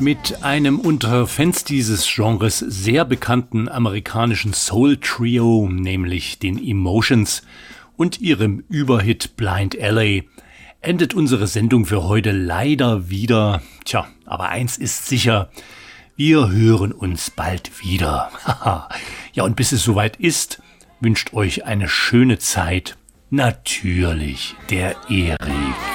Mit einem unter Fans dieses Genres sehr bekannten amerikanischen Soul-Trio, nämlich den Emotions und ihrem Überhit Blind Alley, endet unsere Sendung für heute leider wieder. Tja, aber eins ist sicher, wir hören uns bald wieder. Ja, und bis es soweit ist, wünscht euch eine schöne Zeit. Natürlich, der Erik.